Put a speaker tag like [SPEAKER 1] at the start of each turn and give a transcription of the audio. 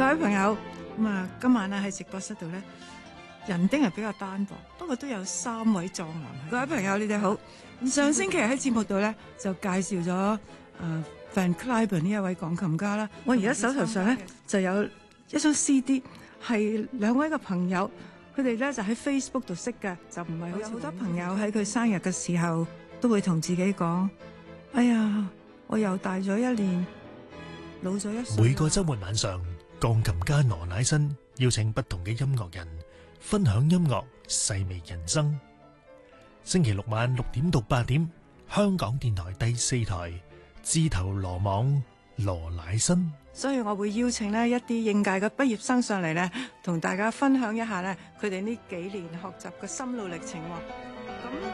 [SPEAKER 1] 各位朋友，今晚咧喺直播室度咧，人丁係比較單薄，不過都有3位壯男。各位朋友，你哋好。上星期喺節目度咧就介紹咗Van Cliburn 呢一位鋼琴家啦。我而家手頭上咧就有一張 CD， 係2位嘅朋友，佢哋咧就喺 Facebook 度識嘅，就唔係好多朋友喺佢生日嘅時候都會同自己講：哎呀，我又大咗1年，老咗1歲。
[SPEAKER 2] 每個週末晚上，鋼琴家羅乃新邀請不同嘅音樂人分享音樂，細味人生。星期六晚6點到8點，香港電台第4台，自投羅網，羅乃新。
[SPEAKER 1] 所以我會邀請呢一啲應屆嘅畢業生上嚟呢，同大家分享一下呢佢哋呢幾年學習嘅心路歷程。